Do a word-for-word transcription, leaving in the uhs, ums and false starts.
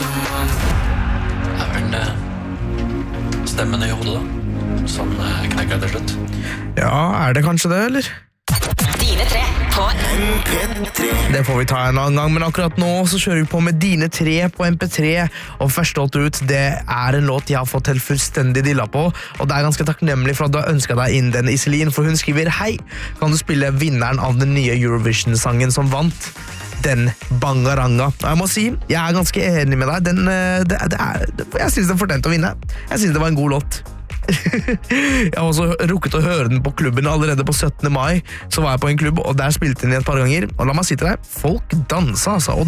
Det er vel eh, stemmen i hodet da, som eh, knekker til slutt. Ja, er det kanskje det, eller? Dine tre på M P tre. Det får vi ta en annen gang, men akkurat nå så kjører vi på med Dine tre på M P tre, og første låt ut, det er en låt jeg har fått helt fullstendig dilla på, og det er ganske takknemlig for at du har ønsket deg inn den, Iselin, for hun skriver: Hei, kan du spille vinneren av den nye Eurovision-sangen som vant? Den Bangaranga. Og jeg må si, jeg er ganske enig med deg, den, det, det er, jeg synes den fortjente å vinne. Jeg synes det var en god låt. Jeg har også rukket å høre den på klubben allerede på syttende mai. Så var jeg på en klubb, og der spilte den i et par ganger. Og la meg si til deg, folk dansa altså, og